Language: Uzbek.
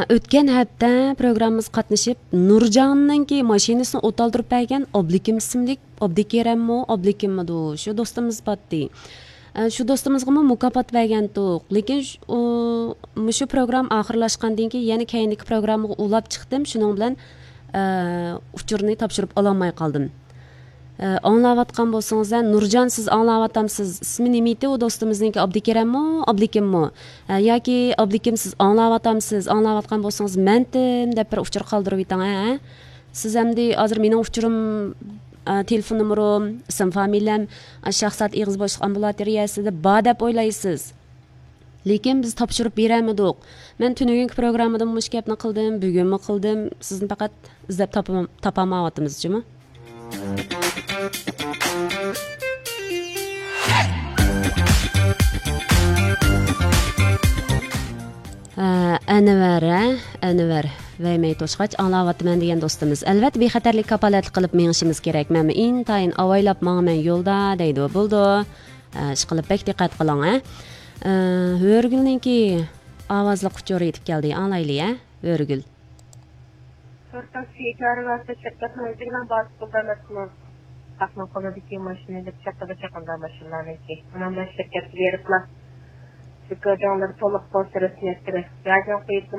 O'tgan hafta programmamiz qatnashib, Nurjonninki mashinasini o't oldirib bergan Oblikim ismli Obdikerammi, Oblikimmi shu do'stimiz batdi. Shu do'stimizga mukofot bergandik. Lekin shu program oxirlashgandan keyin yana keyingi programga ulab chiqdim. Shuning bilan uchurni topshirib ololmay qoldim. Anglayotgan bo'lsangiz, Nurjon siz anglayotgamsiz? Ismi nima edi u do'stimizningki? Obdikerammi, Oblikimmi? Yoki Oblikim siz anglayotgamsiz? Anglayotgan bo'lsangiz, mentim deb bir uchur qoldirib eting, ha? Siz hamda hozir mening uchurim telefon numerim, ism familiyam, shaxsat ig'iz boshliq ambulatoriyasida bor deb o'ylaysiz. Lekin biz topshirib beramidik. Men tunugungi programmada mush gapni qildim, bugunmi qildim. Sizni faqat izlab topolmayapmizmi? Anvar Vaymay Toshqach anglayapman degan do'stimiz. Albatta bexatarlik kapolatli qilib menishimiz kerak. Men intayin avaylab menman yo'lda deydi. Bo'ldi. Ishqilib bek diqqat qiling, ha. Hörgülninki ovozli quchori yetib keldi. Anglayli, ha? Hörgül. Sortan siyakları varsa çakatma ödüğünden bazı kullanmasını takma konudaki maşinede çakada maşinlerine ki. Ondan da şirket veripler. Çünkü onları toluk konservasyon ettirir. Racan koyup